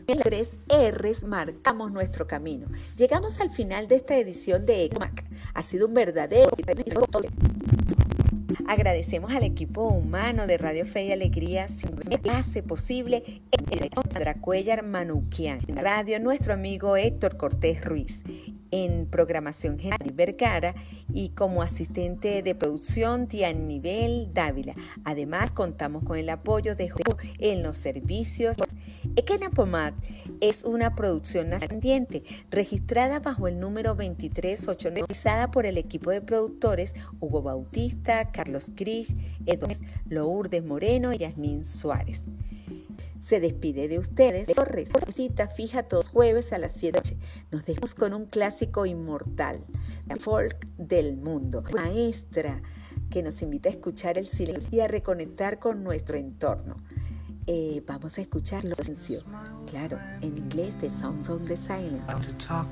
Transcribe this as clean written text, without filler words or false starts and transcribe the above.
En las 3 R's marcamos nuestro camino. Llegamos al final de esta edición de ECMAC. Ha sido un verdadero... Agradecemos al equipo humano de Radio Fe y Alegría, que hace posible Sandra Cuellar Manuquian, en radio nuestro amigo Héctor Cortés Ruiz, en programación general Vergara y como asistente de producción Dianibel Dávila. Además contamos con el apoyo de Julio en los servicios. Ekenapomat es una producción nacional registrada bajo el número 238, realizada por el equipo de productores Hugo Bautista, Carlos Krish, Edwin Lourdes Moreno y Yasmín Suárez. Se despide de ustedes Torres. Cita fija todos jueves a las 7 de la noche. Nos dejamos con un clásico inmortal, la folk del mundo, maestra que nos invita a escuchar el silencio y a reconectar con nuestro entorno. Vamos a escuchar la canción, claro, en inglés, The Sounds of the Silence.